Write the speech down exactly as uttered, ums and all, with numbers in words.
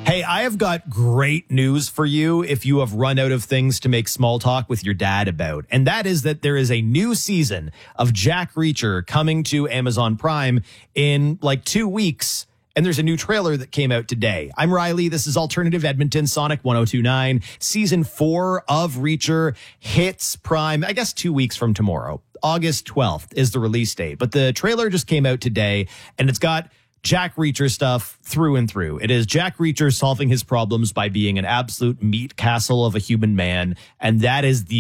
Hey, I have got great news for you if you have run out of things to make small talk with your dad about. And that is that there is a new season of Jack Reacher coming to Amazon Prime in like two weeks. And there's a new trailer that came out today. I'm Riley. This is Alternative Edmonton, Sonic one oh two point nine. Season four of Reacher hits Prime, I guess, two weeks from tomorrow. August twelfth is the release date. But the trailer just came out today, and it's got Jack Reacher stuff through and through. It is Jack Reacher solving his problems by being an absolute meat castle of a human man. And that is the